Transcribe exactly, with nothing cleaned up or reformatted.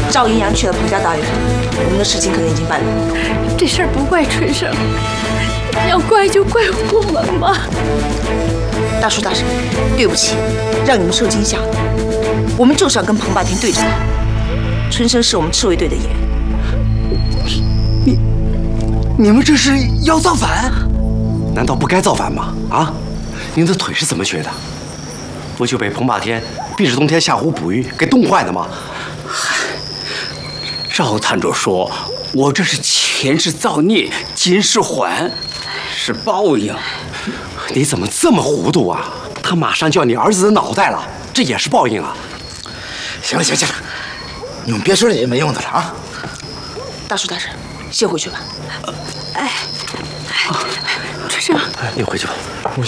赵云阳去了彭家大院，我们的事情可能已经办了。 这事儿不怪春生，要怪就怪我们吧。 大叔大婶，对不起，让你们受惊吓。我们就是要跟彭霸天对着打。春生是我们赤卫队的眼。 你，你们这是要造反？难道不该造反吗？啊，您的腿是怎么瘸的？不就被彭霸天逼着冬天下湖捕鱼给冻坏的吗？ 嗨，赵探长说，我这是前世造孽，今世还，是报应。 你怎么这么糊涂啊？他马上就要你儿子的脑袋了，这也是报应啊！ 行了行了行了，你们别说这些没用的了啊！ 大叔大婶，先回去吧。 哎，春生， 你回去吧。